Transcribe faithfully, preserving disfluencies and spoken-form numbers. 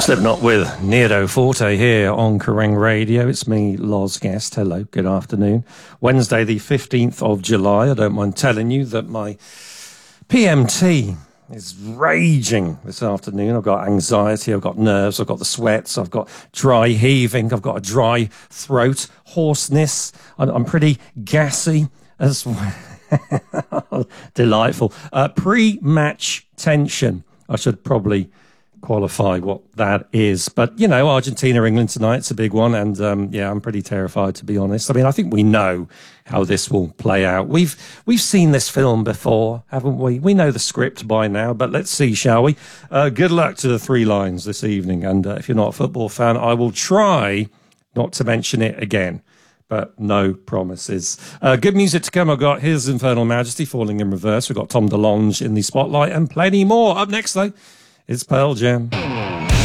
Slipknot with Nero Forte here on Kerrang Radio. It's me, Loz Guest. Hello, good afternoon. Wednesday, the fifteenth of July. I don't mind telling you that my P M T is raging this afternoon. I've got anxiety, I've got nerves, I've got the sweats, I've got dry heaving, I've got a dry throat, hoarseness. I'm, I'm pretty gassy as well. Delightful. Uh, pre-match tension. I should probably qualify what that is, but you know, Argentina England tonight's a big one, and um yeah I'm pretty terrified, to be honest. I mean, I think we know how this will play out. We've we've seen this film before, haven't we? We know the script by now, but let's see, shall we? Uh good luck to the Three Lions this evening, and uh, if you're not a football fan, I will try not to mention it again, but no promises. Uh, good music to come. I've got His Infernal Majesty, Falling in Reverse. We've got Tom DeLonge in the spotlight, and plenty more. Up next, though, it's Pearl Jam.